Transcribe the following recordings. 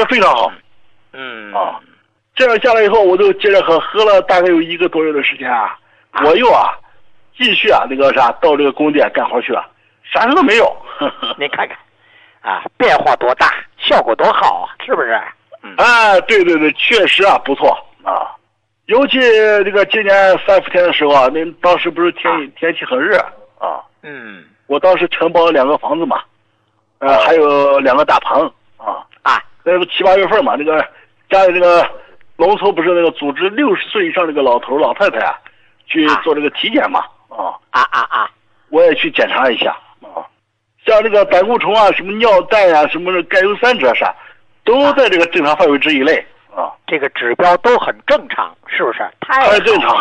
也非常好。这样下来以后，我就接着喝了大概有1个多月的时间啊，我又继续那个到这个宫殿干活去了，啥事都没有。 您看看变化多大，效果多好啊，是不是？ 对对对，确实不错啊。尤其这个今年3、4天的时候那当时不是天气很热啊。我当时承包了2个房子嘛，还有2个大棚那个7、8月份嘛，这个家里这个农村不是那个组织60岁以上这个老头老太太去做这个体检嘛我也去检查一下像这个胆固醇什么尿袋什么钙油三酯都在这个正常范围之以内这个指标都很正常，是不是？ 还正常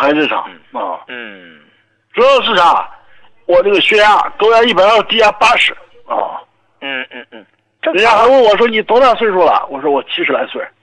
主要是我这个血压高压120，低压80人家还问我说你多大岁数了？我说我70来岁。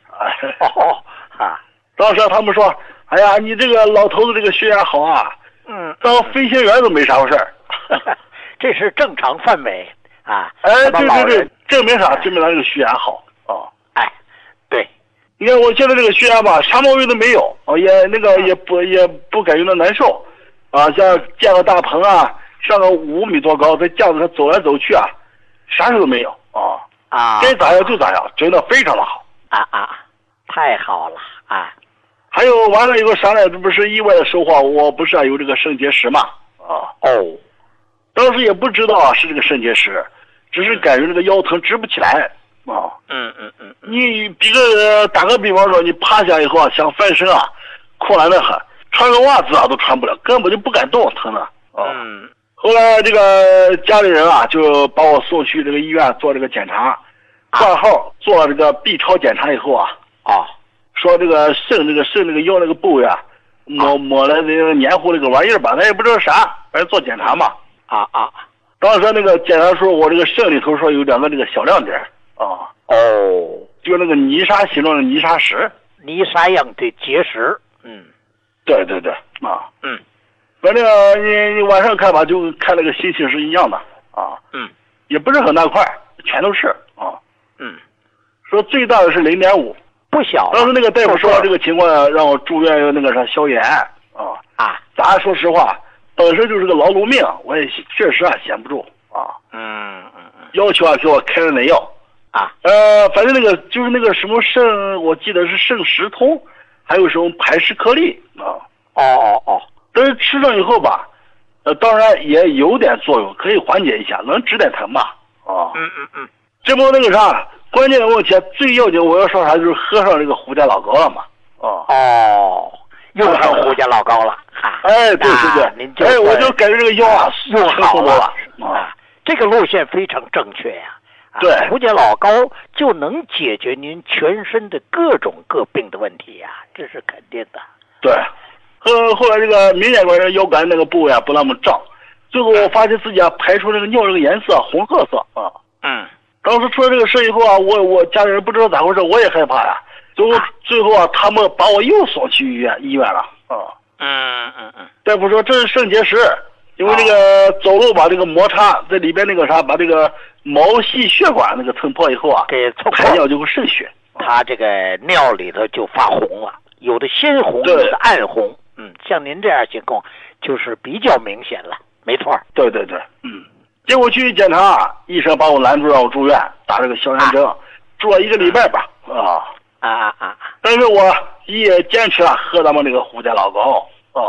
当时他们说，哎呀，你这个老头子这个血压好当飞行员都没啥回事儿。 这是正常范围对，证明啥？证明他这个血压好对， 你看我现在这个血压吧，啥毛病都没有也不感觉到难受像建个大棚上个5米多高，在架子上走来走去啥事都没有该咋样就咋样，真的非常的好太好了还有完了以后啥呢？这不是意外的收获，我不是有这个肾结石嘛当时也不知道是这个肾结石，只是感觉这个腰疼直不起来你打个比方说，你趴下以后想翻身困难的很，穿个袜子都穿不了，根本就不敢动，疼的后来这个家里人就把我送去这个医院做这个检查，挂号做了这个 B 超检查以后说这个肾那个腰那个部位抹了那个黏糊那个玩意儿吧，咱也不知道啥，反正做检查嘛当时那个检查说我这个肾里头说有2个这个小亮点就那个泥沙形状的泥沙石， 泥沙样的结石对反正你晚上看吧，就看那个心情是一样的也不是很大块，全都是说最大的是0.5， 不小。 当时那个大夫说这个情况让我住院那个消炎咱说实话，本身就是个劳碌命，我也确实闲不住要求给我开了那药反正那个就是那个什么肾，我记得是肾石通，还有什么排石颗粒但是吃上以后吧当然也有点作用，可以缓解一下，能止点疼吧这不那个关键的问题最要紧，我要说啥就是喝上这个胡家老膏了嘛又上胡家老膏了对我就感觉这个药又好了这个路线非常正确对， 胡家老膏就能解决您全身的各种各病的问题这是肯定的。 对，后来这个明显感觉腰杆那个部位不那么胀，最后我发现自己排出这个尿这个颜色红褐色当时出了这个事以后我家里人不知道咋回事，我也害怕最后他们把我又送去医院了大夫说这是肾结石，因为这个走路把这个摩擦在里边那个把这个毛细血管那个蹭破以后给蹭破， 排尿就会渗血， 它这个尿里头就发红了，有的鲜红，有的暗红像您这样情况就是比较明显了，没错。 对结果去检查，医生把我拦住让我住院打这个消炎针住了1个礼拜吧但是我也坚持喝咱们这个胡家老膏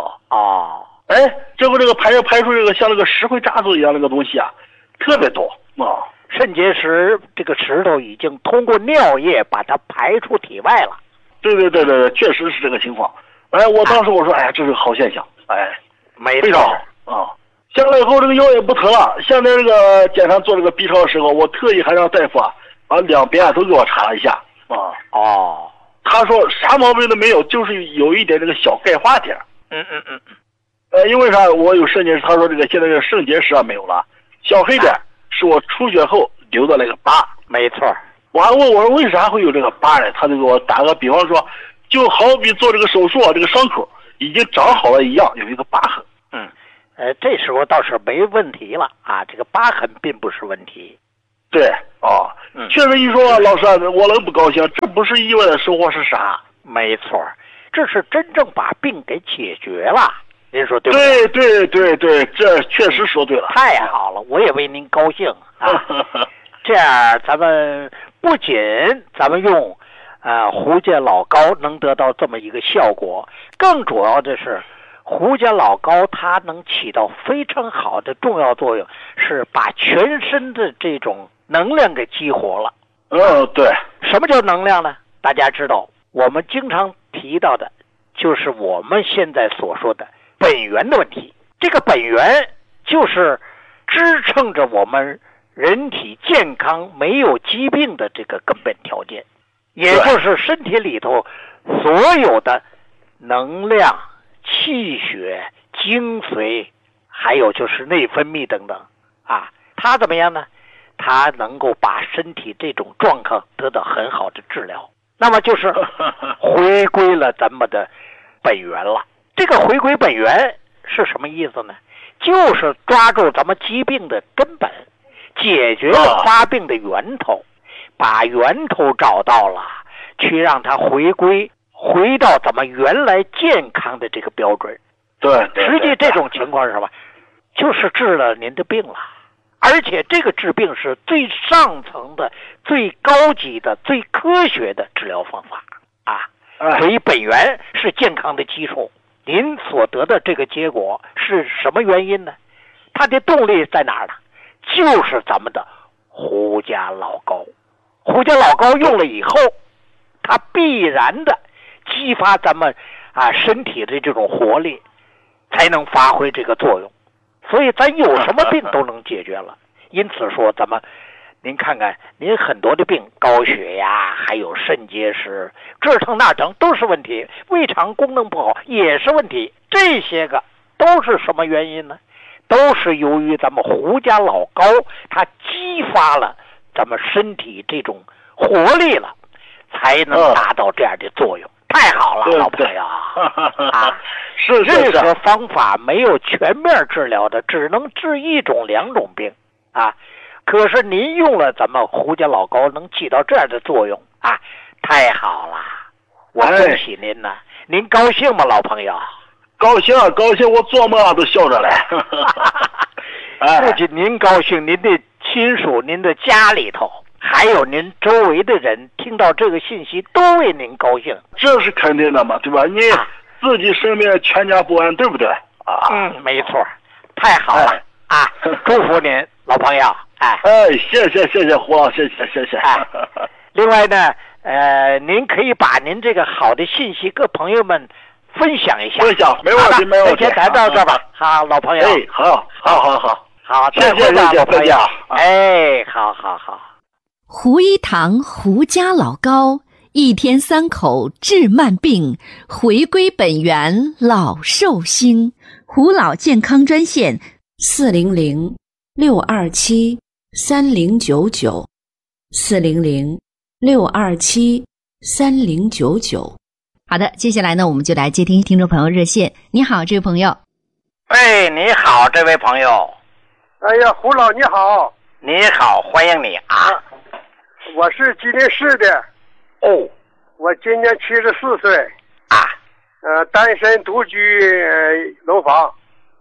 这不这个排出这个像那个石灰渣子一样那个东西特别多肾结石这个石头已经通过尿液把它排出体外了。 对，确实是这个情况。我当时我说这是个好现象没非常好下来以后这个腰也不疼了。现在这个检查做这个 B 超的时候，我特意还让大夫把2边都给我查了一下他说啥毛病都没有，就是有一点这个小钙化点因为啥我有肾结石，他说这个现在这个肾结石没有了，小黑点是我出血后留的那个疤。 没错。 我还问我说为啥会有这个疤呢？他就给我打个比方说，就好比做这个手术这个伤口已经长好了一样，有一个疤痕。 这时候倒是没问题了这个疤痕并不是问题。 对啊，确实一说老师，我能不高兴？这不是意外的收获是啥？ 没错，这是真正把病给解决了。您说对不对？ 对，这确实说对了。 太好了，我也为您高兴啊！这样，咱们不仅咱们用胡家老膏能得到这么一个效果，更主要的是胡家老膏它能起到非常好的重要作用，是把全身的这种能量给激活了。 对。 什么叫能量呢？大家知道，我们经常提到的就是我们现在所说的本源的问题。这个本源就是支撑着我们人体健康没有疾病的这个根本条件，也就是身体里头所有的能量、气血、精髓，还有就是内分泌等等啊，它怎么样呢？它能够把身体这种状况得到很好的治疗，那么就是回归了咱们的本源了。这个回归本源是什么意思呢？就是抓住咱们疾病的根本，解决了发病的源头，把源头找到了，去让它回到咱们原来健康的这个标准。 对， 实际这种情况是什么？就是治了您的病了，而且这个治病是最上层的、最高级的、最科学的治疗方法啊。所以本源是健康的基础。您所得的这个结果是什么原因呢？它的动力在哪儿呢？就是咱们的胡家老膏。胡家老膏用了以后，它必然的激发咱们身体的这种活力，才能发挥这个作用。所以咱有什么病都能解决了。因此说您看看，您很多的病，高血压，还有肾结石，这疼那疼都是问题，胃肠功能不好也是问题，这些个都是什么原因呢？都是由于咱们胡家老膏它激发了咱们身体这种活力了，才能达到这样的作用。太好了，老朋友啊！ 是任何方法没有全面治疗的，只能治一种两种病啊。可是您用了咱们胡家老膏，能起到这样的作用啊！太好了，我恭喜您呢！您高兴吗，老朋友？ 高兴，我做梦都笑着来。 不仅您高兴，您的亲属、您的家里头，还有您周围的人，听到这个信息都为您高兴。 这是肯定的嘛，对吧？你自己生命全家不安，对不对？ 没错，太好了啊！祝福您，老朋友。 谢谢胡老，谢谢。 另外呢，您可以把您这个好的信息跟朋友们分享一下。 分享，没问题。 今天谈到这吧。好，老朋友。好， 谢谢老朋友。好。 胡一堂胡家老膏，一天3口治慢病，回归本源老寿星。胡老健康专线400-627-3099，400-627-3099。好的，接下来呢，我们就来接听众朋友热线。你好，这位朋友。 你好，这位朋友。 哎呀，胡老你好。 你好，欢迎你啊。 我是吉林市的。我今年74岁。单身独居楼房。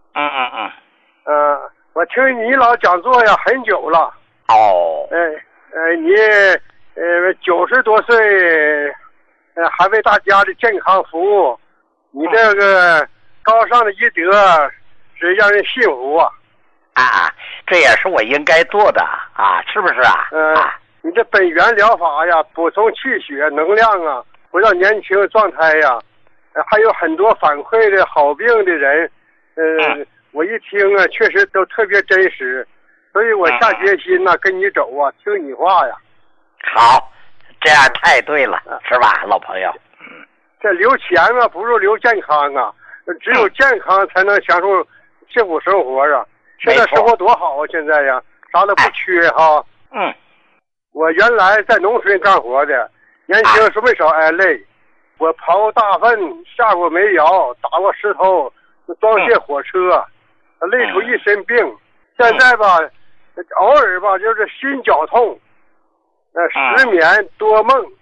我听你老讲座呀很久了。你90多岁，还为大家的健康服务，你这个高尚的医德是让人信服啊。 这也是我应该做的啊，是不是啊？ 你这本源疗法呀，补充气血能量啊，回到年轻状态呀，还有很多反馈的好病的人，我一听啊，确实都特别真实，所以我下决心呢，跟你走啊，听你话呀。 好，这样太对了，是吧，老朋友？ 这留钱啊，不如留健康啊，只有健康才能享受幸福生活啊。现在生活多好啊，现在呀，啥都不缺哈。我原来在农村干活的，年轻时没少挨累。我刨大粪，下过煤窑，打过石头，装卸火车，累出一身病。现在吧， 偶尔吧就是心绞痛，失眠多梦。